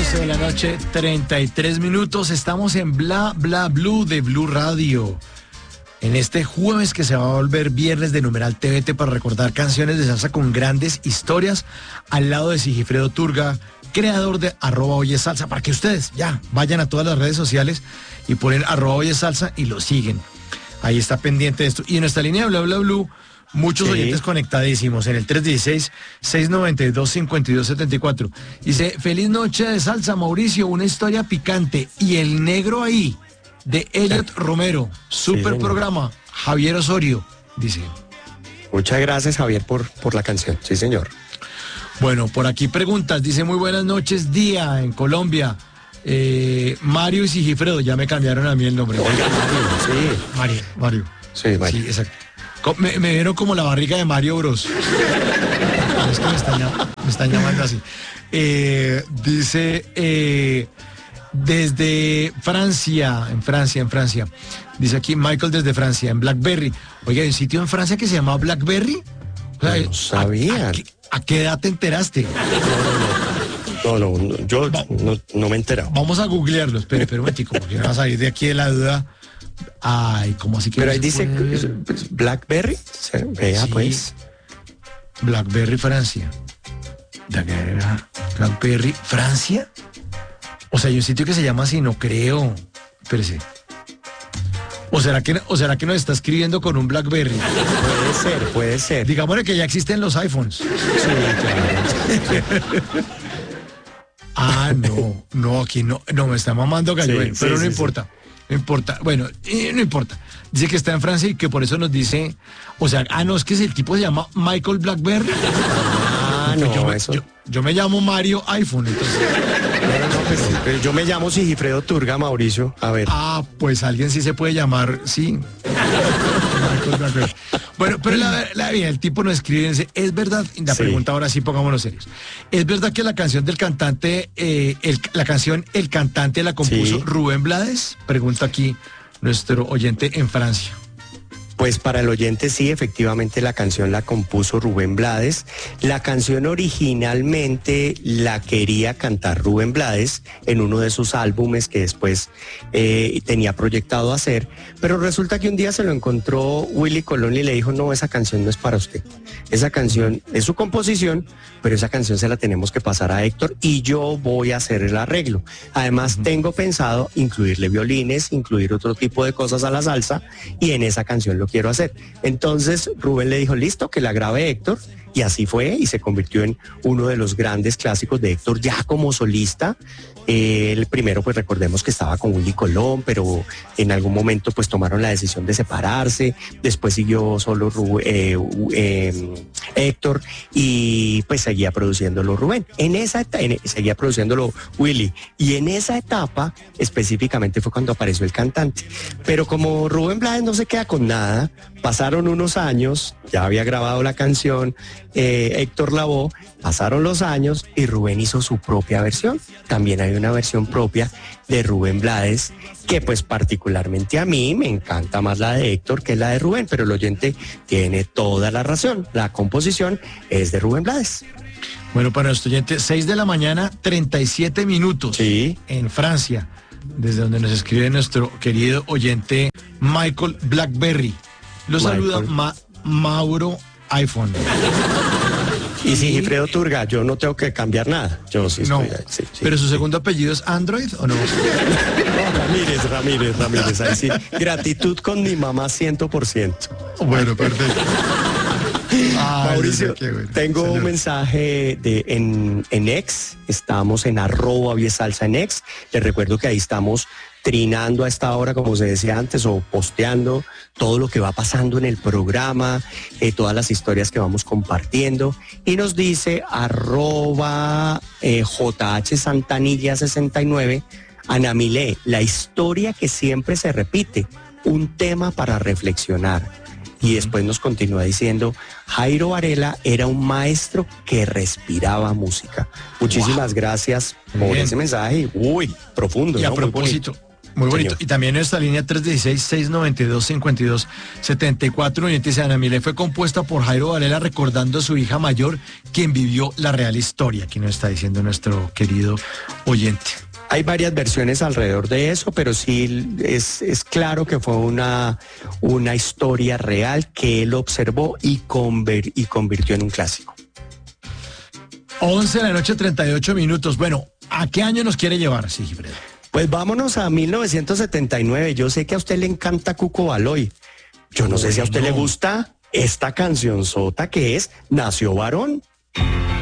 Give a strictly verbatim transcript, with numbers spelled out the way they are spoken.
doce de la noche, treinta y tres minutos. Estamos en Bla Bla Blue de Blue Radio. En este jueves que se va a volver viernes de Numeral T V T para recordar canciones de salsa con grandes historias, al lado de Sigifredo Turga, creador de arroba Oye Salsa, para que ustedes ya vayan a todas las redes sociales y ponen arroba Oye Salsa y lo siguen. Ahí está pendiente de esto. Y en nuestra línea de Bla Bla Blue, muchos sí. oyentes conectadísimos en el tres uno seis, seis nueve dos, cinco dos siete cuatro. Dice, feliz noche de salsa, Mauricio, una historia picante. Y el negro ahí, de Elliot Romero, super sí, programa, Javier Osorio, dice. Muchas gracias, Javier, por, por la canción. Sí, señor. Bueno, por aquí preguntas, dice, muy buenas noches, día en Colombia. Eh, Mario y Sigifredo, ya me cambiaron a mí el nombre. Oiga, Mario, sí. Mario, Mario. Sí, Mario. Sí, exacto. Me, me vieron como la barriga de Mario Bros. Es que me están, me están llamando así. Eh, dice, eh, desde Francia, en Francia, en Francia. Dice aquí Michael desde Francia, en Blackberry. Oiga, hay un sitio en Francia que se llama Blackberry. O sea, no sabía. ¿A, a, a, ¿A qué edad te enteraste? No, no, no, no yo no, no me he enterado. Vamos a googlearlo, espere, espere un momentico, porque me vas a salir de aquí de la duda. Ay, ¿cómo así que? Pero ahí dice Blackberry. Vea, sí, pues. Blackberry, Francia. Blackberry, Francia. O sea, hay un sitio que se llama así, no creo. Espérese. ¿O será que, o será que nos está escribiendo con un Blackberry? Puede ser, puede ser. Digámosle que ya existen los iPhones. Sí, claro. Ah, no, no, aquí no, no me está mamando gallo, sí, pero sí, no sí, importa. Sí. No importa, bueno, eh, no importa. Dice que está en Francia y que por eso nos dice, o sea, ah, no, es que el tipo se llama Michael Blackberry. Ah, no, yo me, eso. Yo, yo me llamo Mario iPhone, entonces. No, no, pero, pero yo me llamo Sigifredo Turga, Mauricio. A ver. Ah, pues alguien sí se puede llamar, sí. Michael Blackberry. Bueno, pero la, la, el tipo nos escribe, dice, es verdad, la sí. pregunta ahora sí, pongámonos serios. ¿Es verdad que la canción del cantante, eh, el, la canción El Cantante la compuso sí. Rubén Blades? Pregunta aquí nuestro oyente en Francia. Pues para el oyente sí, efectivamente la canción la compuso Rubén Blades. La canción originalmente la quería cantar Rubén Blades en uno de sus álbumes que después eh, tenía proyectado hacer, pero resulta que un día se lo encontró Willy Colón y le dijo, no, esa canción no es para usted. Esa canción es su composición, pero esa canción se la tenemos que pasar a Héctor y yo voy a hacer el arreglo. Además, uh-huh. tengo pensado incluirle violines, incluir otro tipo de cosas a la salsa y en esa canción lo quiero hacer. Entonces Rubén le dijo, listo, que la grabe Héctor, y así fue, y se convirtió en uno de los grandes clásicos de Héctor ya como solista. Eh, el primero, pues recordemos que estaba con Willy Colón, pero en algún momento pues tomaron la decisión de separarse, después siguió solo Rubén, eh, eh, Héctor, y pues seguía produciéndolo Rubén. En esa etapa, en, seguía produciéndolo Willy, y en esa etapa específicamente fue cuando apareció el cantante. Pero como Rubén Blades no se queda con nada, pasaron unos años, ya había grabado la canción, eh, Héctor Lavoe, pasaron los años y Rubén hizo su propia versión. También hay una versión propia de Rubén Blades, que pues particularmente a mí me encanta más la de Héctor que la de Rubén, pero el oyente tiene toda la razón, la composición es de Rubén Blades. Bueno, para nuestro oyente, seis de la mañana, treinta y siete minutos, sí. en Francia, desde donde nos escribe nuestro querido oyente Michael Blackberry. Lo Michael. saluda Ma- Mauro iPhone. Y Sigifredo Turga, yo no tengo que cambiar nada. Yo sí no, estoy ahí, sí, sí, ¿pero su sí. segundo apellido es Android o no? No, Ramírez, Ramírez, Ramírez. Ahí sí. Gratitud con mi mamá cien por ciento. Bueno, perfecto. Ay, Mauricio, bueno. tengo Señor. un mensaje de en, en X, estamos en arroba Oye Salsa en X, les recuerdo que ahí estamos trinando a esta hora, como se decía antes, o posteando todo lo que va pasando en el programa, eh, todas las historias que vamos compartiendo, y nos dice arroba eh, J H Santanilla sesenta y nueve, Ana Milé, la historia que siempre se repite, un tema para reflexionar. Y después nos continúa diciendo, Jairo Varela era un maestro que respiraba música. Muchísimas wow. gracias por Bien. ese mensaje. Uy, profundo. Y a ¿no? propósito, Muy bonito. Señor. Y también nuestra línea tres uno seis, seis nueve dos, cinco dos siete cuatro. Dice Ana Milé, fue compuesta por Jairo Varela recordando a su hija mayor, quien vivió la real historia. Aquí nos está diciendo nuestro querido oyente. Hay varias versiones alrededor de eso, pero sí es, es claro que fue una, una historia real que él observó y, conver, y convirtió en un clásico. once de la noche, treinta y ocho minutos. Bueno, ¿a qué año nos quiere llevar, Sigifredo? Pues vámonos a mil novecientos setenta y nueve. Yo sé que a usted le encanta Cuco Baloy. Yo no sé si a usted le gusta esta canción sota que es Nació Varón.